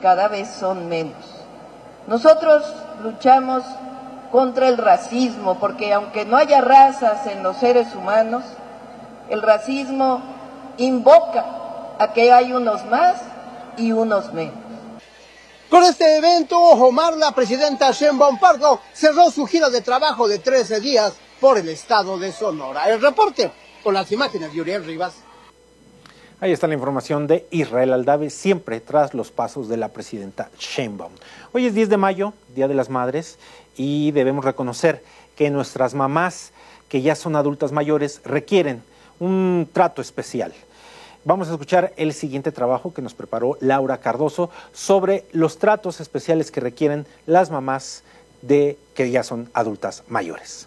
cada vez son menos. Nosotros luchamos contra el racismo, porque aunque no haya razas en los seres humanos, el racismo invoca a que hay unos más y unos menos. Con este evento, Omar, la presidenta Sheinbaum Pardo, cerró su gira de trabajo de 13 días por el estado de Sonora. El reporte con las imágenes de Uriel Rivas. Ahí está la información de Israel Aldave, siempre tras los pasos de la presidenta Sheinbaum. Hoy es 10 de mayo, Día de las Madres, y debemos reconocer que nuestras mamás, que ya son adultas mayores, requieren un trato especial. Vamos a escuchar el siguiente trabajo que nos preparó Laura Cardoso sobre los tratos especiales que requieren las mamás que ya son adultas mayores.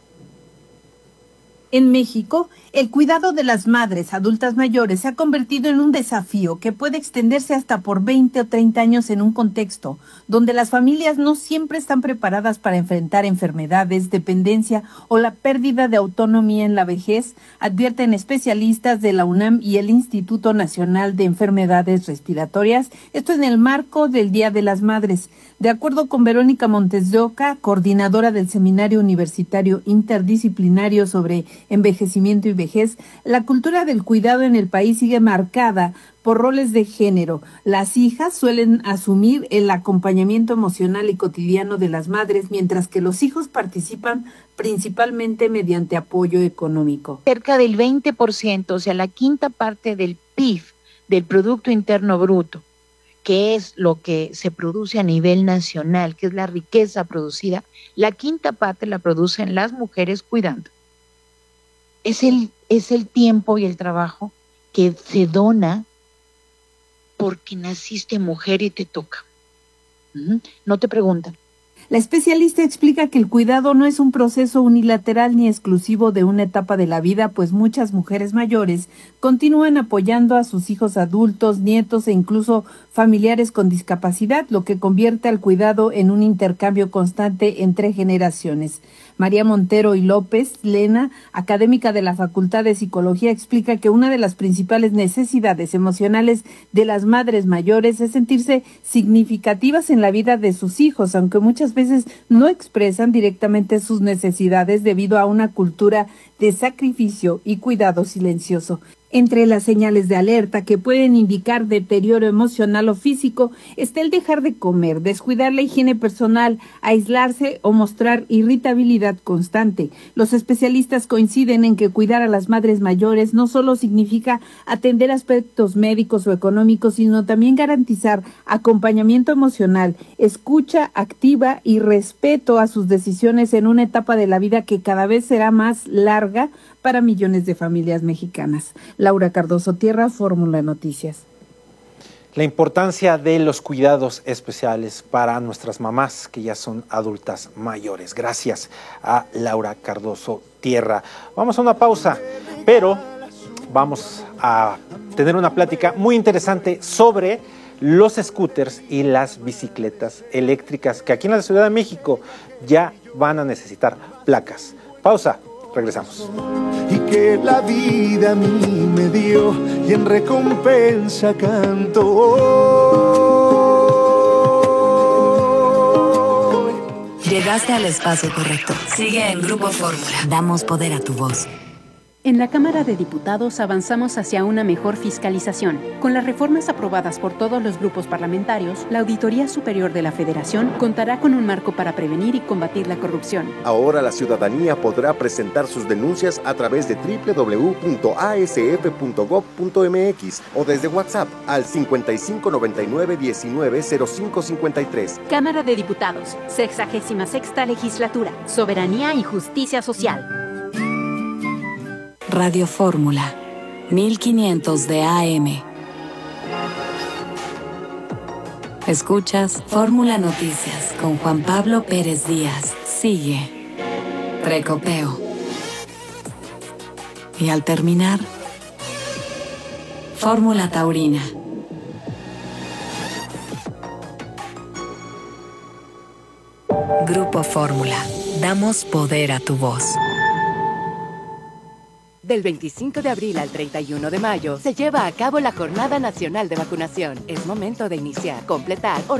En México, el cuidado de las madres adultas mayores se ha convertido en un desafío que puede extenderse hasta por 20 o 30 años en un contexto donde las familias no siempre están preparadas para enfrentar enfermedades, dependencia o la pérdida de autonomía en la vejez, advierten especialistas de la UNAM y el Instituto Nacional de Enfermedades Respiratorias, esto en el marco del Día de las Madres. De acuerdo con Verónica Montes de Oca, coordinadora del Seminario Universitario Interdisciplinario sobre Envejecimiento y Vejez, la cultura del cuidado en el país sigue marcada por roles de género. Las hijas suelen asumir el acompañamiento emocional y cotidiano de las madres, mientras que los hijos participan principalmente mediante apoyo económico. Cerca del 20%, o sea, la quinta parte del PIB, del Producto Interno Bruto, que es lo que se produce a nivel nacional, que es la riqueza producida, la quinta parte la producen las mujeres cuidando. Es el tiempo y el trabajo que se dona porque naciste mujer y te toca. No te preguntan. La especialista explica que el cuidado no es un proceso unilateral ni exclusivo de una etapa de la vida, pues muchas mujeres mayores continúan apoyando a sus hijos adultos, nietos e incluso familiares con discapacidad, lo que convierte al cuidado en un intercambio constante entre generaciones. María Montero y López Lena, académica de la Facultad de Psicología, explica que una de las principales necesidades emocionales de las madres mayores es sentirse significativas en la vida de sus hijos, aunque muchas veces no expresan directamente sus necesidades debido a una cultura de sacrificio y cuidado silencioso. Entre las señales de alerta que pueden indicar deterioro emocional o físico está el dejar de comer, descuidar la higiene personal, aislarse o mostrar irritabilidad constante. Los especialistas coinciden en que cuidar a las madres mayores no solo significa atender aspectos médicos o económicos, sino también garantizar acompañamiento emocional, escucha activa y respeto a sus decisiones en una etapa de la vida que cada vez será más larga para millones de familias mexicanas. Laura Cardoso Tierra, Fórmula Noticias. La importancia de los cuidados especiales para nuestras mamás que ya son adultas mayores. Gracias a Laura Cardoso Tierra. Vamos a una pausa, pero vamos a tener una plática muy interesante sobre los scooters y las bicicletas eléctricas que aquí en la Ciudad de México ya van a necesitar placas. Pausa. Regresamos. Y que la vida a mí me dio y en recompensa canto hoy. Llegaste al espacio correcto. Sigue en Grupo Fórmula. Damos poder a tu voz. En la Cámara de Diputados avanzamos hacia una mejor fiscalización. Con las reformas aprobadas por todos los grupos parlamentarios, la Auditoría Superior de la Federación contará con un marco para prevenir y combatir la corrupción. Ahora la ciudadanía podrá presentar sus denuncias a través de www.asf.gov.mx o desde WhatsApp al 5599-190553. Cámara de Diputados, 66ª Legislatura, Soberanía y Justicia Social. Radio Fórmula, 1500 de AM. Escuchas Fórmula Noticias con Juan Pablo Pérez Díaz. Sigue. Precopeo. Y al terminar, Fórmula Taurina. Grupo Fórmula. Damos poder a tu voz. Del 25 de abril al 31 de mayo se lleva a cabo la Jornada Nacional de Vacunación. Es momento de iniciar, completar o